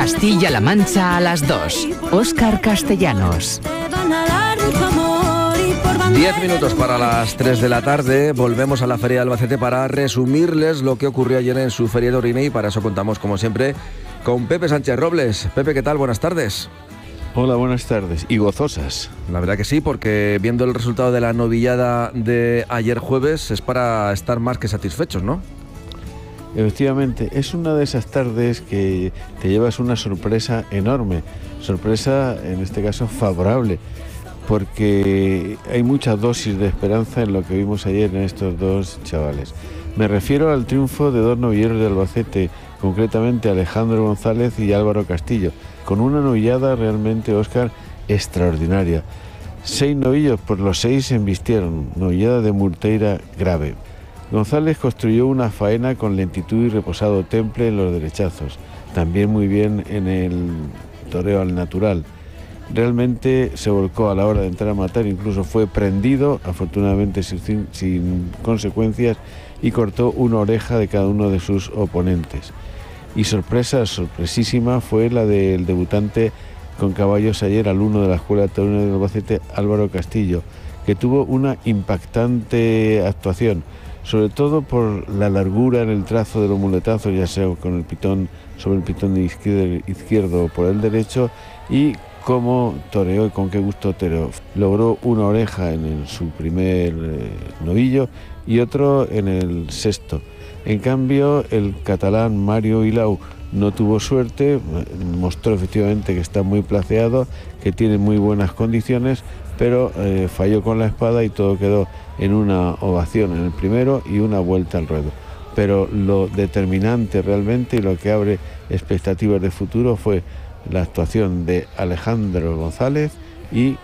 Castilla-La Mancha a las 2. Óscar Castellanos. 10 minutos para las 3 de la tarde. Volvemos a la Feria de Albacete para resumirles lo que ocurrió ayer en su Feria de Orine, y para eso contamos, como siempre, con Pepe Sánchez Robles. Pepe, ¿qué tal? Buenas tardes. Hola, buenas tardes. Y gozosas. La verdad que sí, porque viendo el resultado de la novillada de ayer jueves es para estar más que satisfechos, ¿no? Efectivamente, es una de esas tardes que te llevas una sorpresa enorme. Sorpresa, en este caso, favorable, porque hay mucha dosis de esperanza en lo que vimos ayer en estos dos chavales. Me refiero al triunfo de dos novilleros de Albacete, concretamente Alejandro González y Álvaro Castillo, con una novillada realmente, Óscar, extraordinaria. 6 novillos, pues los 6 se embistieron, novillada de Murteira grave. González construyó una faena con lentitud y reposado temple en los derechazos, también muy bien en el toreo al natural. Realmente se volcó a la hora de entrar a matar, incluso fue prendido, afortunadamente sin consecuencias, y cortó una oreja de cada uno de sus oponentes. Y sorpresísima fue la del debutante con caballos ayer, alumno de la Escuela Taurina de Albacete, Álvaro Castillo, que tuvo una impactante actuación, sobre todo por la largura en el trazo de los muletazos, ya sea con el pitón sobre el pitón izquierdo o por el derecho, y cómo toreó y con qué gusto toreó. Logró una oreja en su primer novillo y otro en el sexto. En cambio, el catalán Mario Hilau no tuvo suerte, mostró efectivamente que está muy placeado, que tiene muy buenas condiciones, pero falló con la espada y todo quedó en una ovación en el primero y una vuelta al ruedo. Pero lo determinante realmente y lo que abre expectativas de futuro fue la actuación de Alejandro González y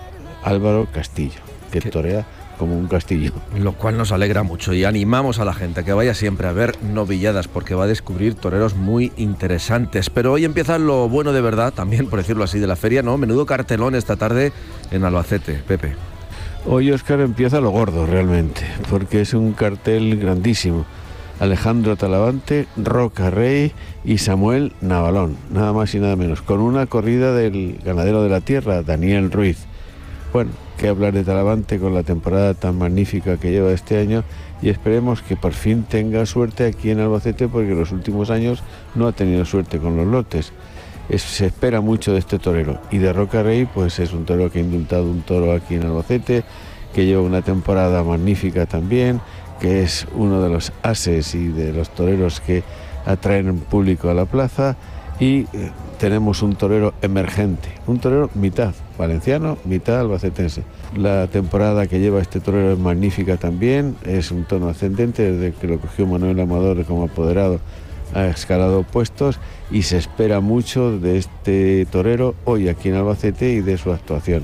Álvaro Castillo, que torea como un castillo. Lo cual nos alegra mucho y animamos a la gente a que vaya siempre a ver novilladas, porque va a descubrir toreros muy interesantes. Pero hoy empieza lo bueno de verdad, también por decirlo así, de la feria, ¿no? Menudo cartelón esta tarde en Albacete, Pepe. Hoy, Óscar, empieza lo gordo realmente, porque es un cartel grandísimo. Alejandro Talavante, Roca Rey y Samuel Navalón, nada más y nada menos, con una corrida del ganadero de la tierra, Daniel Ruiz. Bueno, qué hablar de Talavante con la temporada tan magnífica que lleva este año, y esperemos que por fin tenga suerte aquí en Albacete, porque en los últimos años no ha tenido suerte con los lotes. Se espera mucho de este torero, y de Roca Rey, pues es un torero que ha indultado un toro aquí en Albacete, que lleva una temporada magnífica también, que es uno de los ases y de los toreros que atraen público a la plaza, y tenemos un torero emergente, un torero mitad valenciano, mitad albacetense. La temporada que lleva este torero es magnífica también, es un tono ascendente, desde que lo cogió Manuel Amador como apoderado ha escalado puestos, y se espera mucho de este torero hoy aquí en Albacete y de su actuación.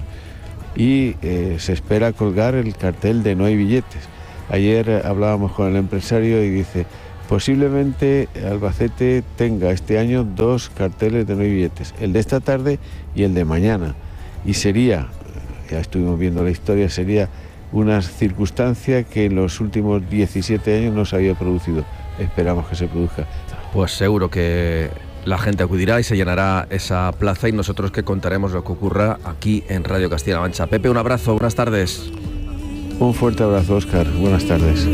Y se espera colgar el cartel de No hay billetes. Ayer hablábamos con el empresario y dice, posiblemente Albacete tenga este año 2 carteles de No hay billetes, el de esta tarde y el de mañana. Y sería, ya estuvimos viendo la historia, sería una circunstancia que en los últimos 17 años no se había producido. Esperamos que se produzca. Pues seguro que la gente acudirá y se llenará esa plaza, y nosotros que contaremos lo que ocurra aquí en Radio Castilla-La Mancha. Pepe, un abrazo, buenas tardes. Un fuerte abrazo, Óscar. Buenas tardes.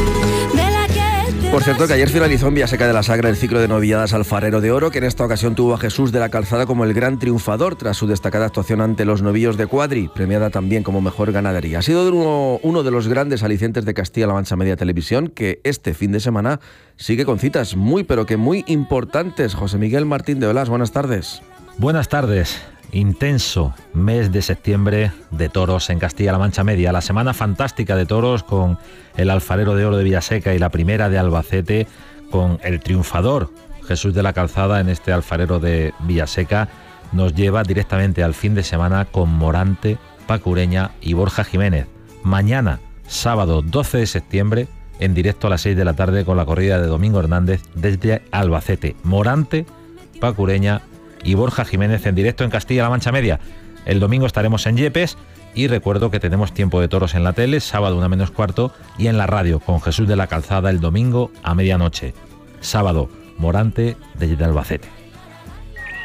Por cierto, que ayer finalizó en Villaseca de la Sagra el ciclo de novilladas Alfarero de Oro, que en esta ocasión tuvo a Jesús de la Calzada como el gran triunfador tras su destacada actuación ante los novillos de Cuadri, premiada también como mejor ganadería. Ha sido uno de los grandes alicientes de Castilla-La Mancha Media Televisión, que este fin de semana sigue con citas muy, pero que muy importantes. José Miguel Martín de Olas, buenas tardes. Buenas tardes. Intenso mes de septiembre de toros en Castilla-La Mancha Media. La semana fantástica de toros con el Alfarero de Oro de Villaseca y la primera de Albacete con el triunfador Jesús de la Calzada en este Alfarero de Villaseca nos lleva directamente al fin de semana con Morante, Paco Ureña y Borja Jiménez. Mañana, sábado 12 de septiembre, en directo a las 6 de la tarde con la corrida de Domingo Hernández desde Albacete. Morante, Paco Ureña y Borja Jiménez en directo en Castilla-La Mancha Media. El domingo estaremos en Yepes y recuerdo que tenemos Tiempo de Toros en la tele, sábado 1:45, y en la radio con Jesús de la Calzada el domingo a medianoche. Sábado, Morante desde Albacete.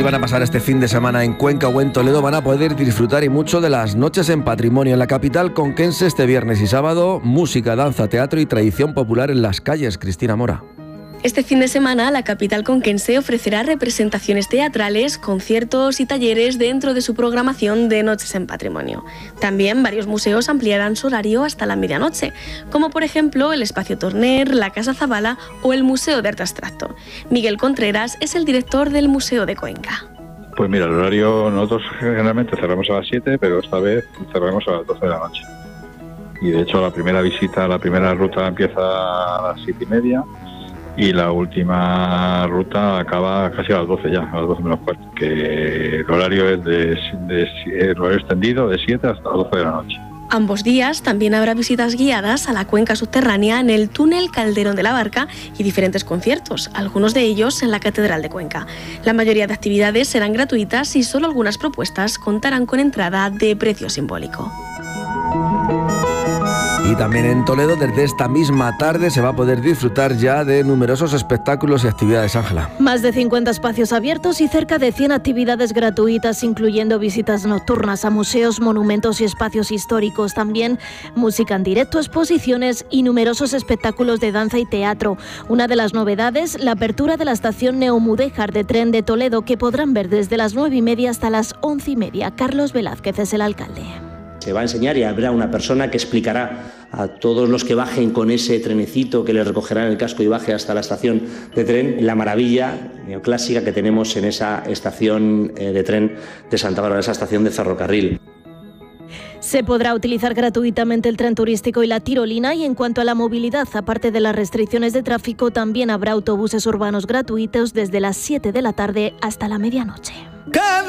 van a pasar este fin de semana en Cuenca o en Toledo van a poder disfrutar y mucho de las noches en patrimonio en la capital conquense este viernes y sábado. Música, danza, teatro y tradición popular en las calles. Cristina Mora. Este fin de semana, la capital conquense ofrecerá representaciones teatrales, conciertos y talleres dentro de su programación de Noches en Patrimonio. También varios museos ampliarán su horario hasta la medianoche, como por ejemplo el Espacio Torner, la Casa Zabala o el Museo de Arte Abstracto. Miguel Contreras es el director del Museo de Cuenca. Pues mira, el horario nosotros generalmente cerramos a las 7, pero esta vez cerramos a las 12 de la noche. Y de hecho la primera ruta empieza a las 7:30. Y la última ruta acaba casi a las 12 ya, a las 12 menos cuarto, que el horario es el horario extendido de 7 hasta las 12 de la noche. Ambos días también habrá visitas guiadas a la cuenca subterránea en el túnel Calderón de la Barca y diferentes conciertos, algunos de ellos en la Catedral de Cuenca. La mayoría de actividades serán gratuitas y solo algunas propuestas contarán con entrada de precio simbólico. Y también en Toledo, desde esta misma tarde, se va a poder disfrutar ya de numerosos espectáculos y actividades, Ángela. Más de 50 espacios abiertos y cerca de 100 actividades gratuitas, incluyendo visitas nocturnas a museos, monumentos y espacios históricos. También música en directo, exposiciones y numerosos espectáculos de danza y teatro. Una de las novedades, la apertura de la estación Neomudéjar de tren de Toledo, que podrán ver desde las 9:30 hasta las 11:30. Carlos Velázquez es el alcalde. Se va a enseñar y habrá una persona que explicará a todos los que bajen con ese trenecito que les recogerá en el casco y baje hasta la estación de tren la maravilla neoclásica que tenemos en esa estación de tren de Santa Bárbara, esa estación de ferrocarril. Se podrá utilizar gratuitamente el tren turístico y la tirolina, y en cuanto a la movilidad, aparte de las restricciones de tráfico, también habrá autobuses urbanos gratuitos desde las 7 de la tarde hasta la medianoche.